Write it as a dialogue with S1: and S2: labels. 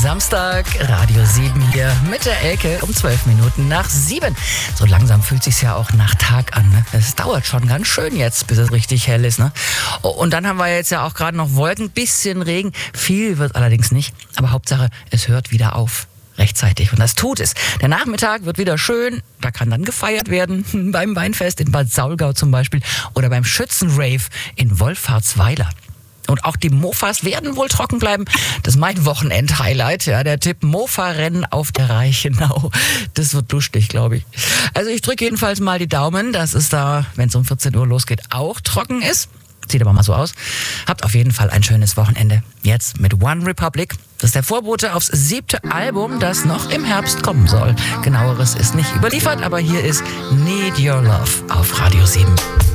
S1: Samstag, Radio 7 hier mit der Elke um 12 Minuten nach 7. So langsam fühlt sich's ja auch nach Tag an. Ne? Es dauert schon ganz schön jetzt, bis es richtig hell ist. Ne? Und dann haben wir jetzt ja auch gerade noch Wolken, bisschen Regen. Viel wird allerdings nicht. Aber Hauptsache, es hört wieder auf. Rechtzeitig. Und das tut es. Der Nachmittag wird wieder schön. Da kann dann gefeiert werden. Beim Weinfest in Bad Saulgau zum Beispiel. Oder beim Schützenrave in Wolfhartsweiler. Und auch die Mofas werden wohl trocken bleiben. Das ist mein Wochenend-Highlight. Ja, der Tipp Mofa-Rennen auf der Reichenau. Das wird lustig, glaube ich. Also ich drücke jedenfalls mal die Daumen, dass es da, wenn es um 14 Uhr losgeht, auch trocken ist. Sieht aber mal so aus. Habt auf jeden Fall ein schönes Wochenende. Jetzt mit One Republic. Das ist der Vorbote aufs 7. Album, das noch im Herbst kommen soll. Genaueres ist nicht überliefert, aber hier ist Need Your Love auf Radio 7.